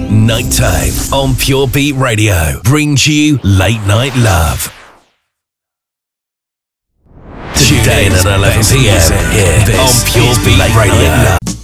Night Time on Pure Beat Radio brings you Late Night Love. Today at 11 p.m. here on Pure Beat Radio.